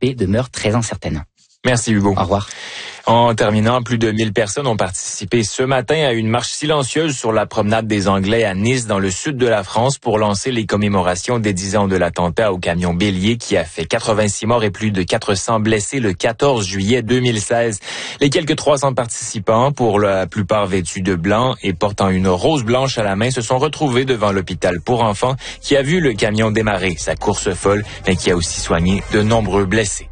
suspect demeure très incertaine. Merci Hugo. Au revoir. En terminant, plus de 1000 personnes ont participé ce matin à une marche silencieuse sur la promenade des Anglais à Nice, dans le sud de la France, pour lancer les commémorations des 10 ans de l'attentat au camion bélier qui a fait 86 morts et plus de 400 blessés le 14 juillet 2016. Les quelques 300 participants, pour la plupart vêtus de blanc et portant une rose blanche à la main, se sont retrouvés devant l'hôpital pour enfants qui a vu le camion démarrer sa course folle, mais qui a aussi soigné de nombreux blessés.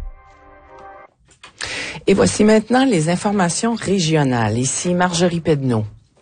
Et voici maintenant les informations régionales. Ici Marjorie Pedneau.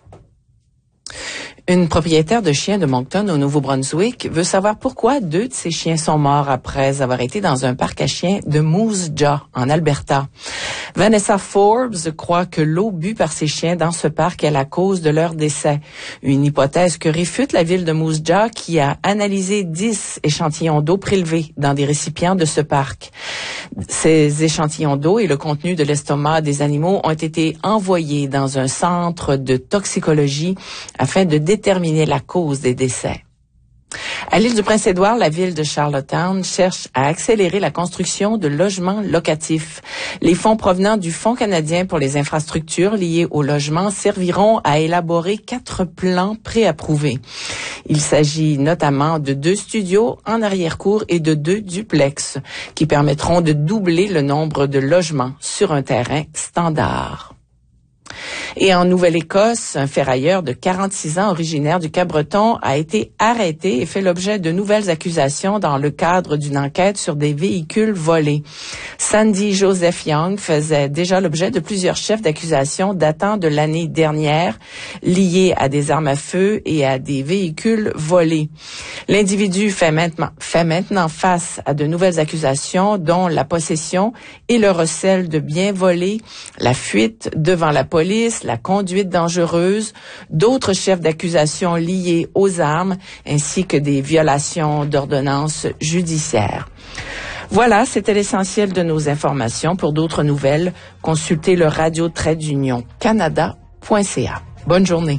Une propriétaire de chiens de Moncton au Nouveau-Brunswick veut savoir pourquoi 2 de ses chiens sont morts après avoir été dans un parc à chiens de Moose Jaw, en Alberta. Vanessa Forbes croit que l'eau bue par ces chiens dans ce parc est la cause de leur décès. Une hypothèse que réfute la ville de Moose Jaw qui a analysé 10 échantillons d'eau prélevés dans des récipients de ce parc. Ces échantillons d'eau et le contenu de l'estomac des animaux ont été envoyés dans un centre de toxicologie afin de déterminer la cause des décès. À l'île du Prince-Édouard, la ville de Charlottetown cherche à accélérer la construction de logements locatifs. Les fonds provenant du Fonds canadien pour les infrastructures liées au logement serviront à élaborer 4 plans préapprouvés. Il s'agit notamment de 2 studios en arrière-cour et de 2 duplex qui permettront de doubler le nombre de logements sur un terrain standard. Et en Nouvelle-Écosse, un ferrailleur de 46 ans originaire du Cap-Breton a été arrêté et fait l'objet de nouvelles accusations dans le cadre d'une enquête sur des véhicules volés. Sandy Joseph Young faisait déjà l'objet de plusieurs chefs d'accusation datant de l'année dernière, liés à des armes à feu et à des véhicules volés. L'individu fait maintenant face à de nouvelles accusations, dont la possession et le recel de biens volés, la fuite devant la police, la conduite dangereuse, d'autres chefs d'accusation liés aux armes, ainsi que des violations d'ordonnances judiciaires. Voilà, c'était l'essentiel de nos informations. Pour d'autres nouvelles, consultez le radio-canada.ca. Bonne journée.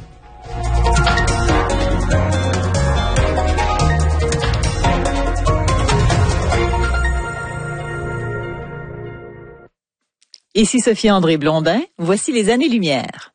Ici Sophie-André Blondin, voici les années-lumière.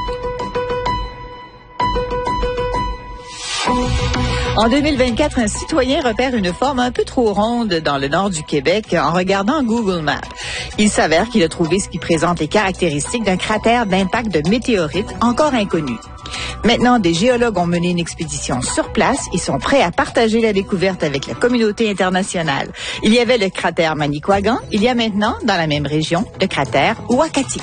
En 2024, un citoyen repère une forme un peu trop ronde dans le nord du Québec en regardant Google Maps. Il s'avère qu'il a trouvé ce qui présente les caractéristiques d'un cratère d'impact de météorite encore inconnu. Maintenant, des géologues ont mené une expédition sur place et sont prêts à partager la découverte avec la communauté internationale. Il y avait le cratère Manicouagan, il y a maintenant, dans la même région, le cratère Ouakatik.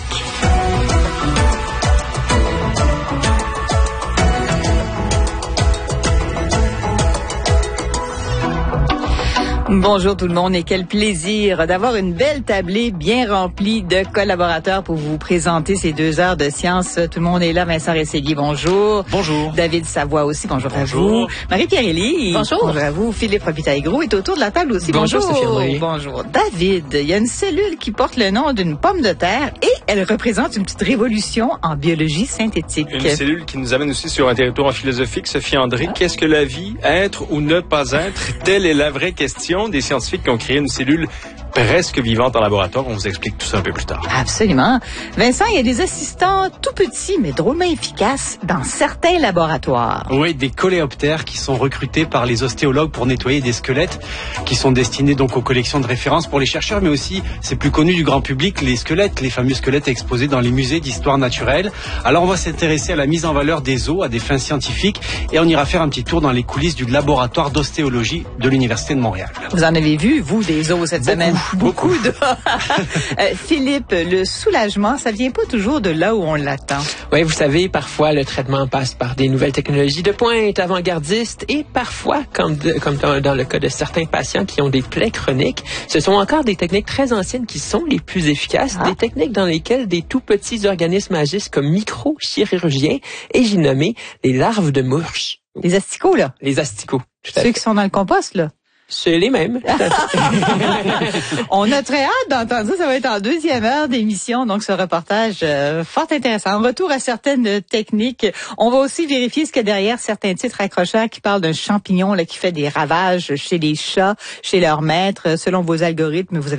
Bonjour tout le monde et quel plaisir d'avoir une belle tablée bien remplie de collaborateurs pour vous présenter ces 2 heures de science. Tout le monde est là. Vincent Rességuier, bonjour. Bonjour. David Savoie aussi, bonjour à vous. Marie-Pierre Élie. Bonjour. Bonjour à vous. Philippe Robitaille-Gros est autour de la table aussi. Bonjour, Sophie André. Bonjour. David, il y a une cellule qui porte le nom d'une pomme de terre et elle représente une petite révolution en biologie synthétique. Une cellule qui nous amène aussi sur un territoire philosophique. Sophie André, Qu'est-ce que la vie? Être ou ne pas être? Telle est la vraie question. Des scientifiques qui ont créé une cellule presque vivante en laboratoire. On vous explique tout ça un peu plus tard. Absolument. Vincent, il y a des assistants tout petits mais drôlement efficaces dans certains laboratoires. Oui, des coléoptères qui sont recrutés par les ostéologues pour nettoyer des squelettes qui sont destinés donc aux collections de référence pour les chercheurs, mais aussi, c'est plus connu du grand public, les squelettes, les fameux squelettes exposés dans les musées d'histoire naturelle. Alors on va s'intéresser à la mise en valeur des os à des fins scientifiques et on ira faire un petit tour dans les coulisses du laboratoire d'ostéologie de l'Université de Montréal. Vous en avez vu, vous, des os cette semaine? Beaucoup de... Philippe, le soulagement, ça vient pas toujours de là où on l'attend. Oui, vous savez, parfois le traitement passe par des nouvelles technologies de pointe, avant-gardistes, et parfois, comme dans le cas de certains patients qui ont des plaies chroniques, ce sont encore des techniques très anciennes qui sont les plus efficaces, des techniques dans lesquelles des tout petits organismes agissent comme microchirurgiens, et j'ai nommé les larves de mouches. Les asticots, là? Les asticots, tout à fait. Ceux qui sont dans le compost, là? C'est les mêmes. On a très hâte d'entendre ça. Ça va être en 2e heure d'émission. Donc, ce reportage fort intéressant. En retour à certaines techniques, on va aussi vérifier ce qu'il y a derrière certains titres accrocheurs qui parlent d'un champignon là qui fait des ravages chez les chats, chez leurs maîtres. Selon vos algorithmes, vous avez